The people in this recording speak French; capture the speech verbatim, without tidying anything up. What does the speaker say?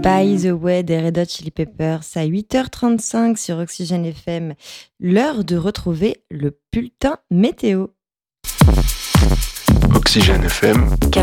By the Way des Red Hot Chili Peppers à huit heures trente-cinq sur Oxygène F M. L'heure de retrouver le bulletin météo. Oxygène F M